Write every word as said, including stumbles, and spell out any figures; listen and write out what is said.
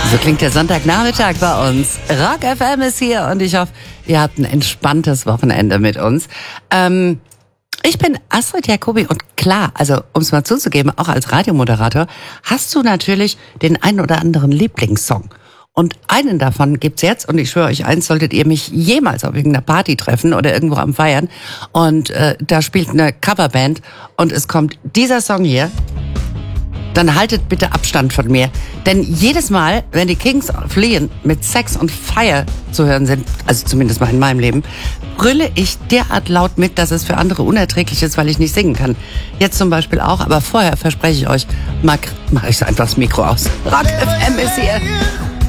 So klingt der Sonntagnachmittag bei uns. Rock F M ist hier und ich hoffe, ihr habt ein entspanntes Wochenende mit uns. Ähm, ich bin Astrid Jacobi und klar, also um es mal zuzugeben, auch als Radiomoderator, hast du natürlich den einen oder anderen Lieblingssong. Und einen davon gibt's jetzt und ich schwöre euch eins, solltet ihr mich jemals auf irgendeiner Party treffen oder irgendwo am Feiern und äh, da spielt eine Coverband und es kommt dieser Song hier, dann haltet bitte Abstand von mir. Denn jedes Mal, wenn die Kings of Leon mit Sex und Fire zu hören sind, also zumindest mal in meinem Leben, brülle ich derart laut mit, dass es für andere unerträglich ist, weil ich nicht singen kann. Jetzt zum Beispiel auch, aber vorher verspreche ich euch, mache ich einfach das Mikro aus. Rock F M ist hier.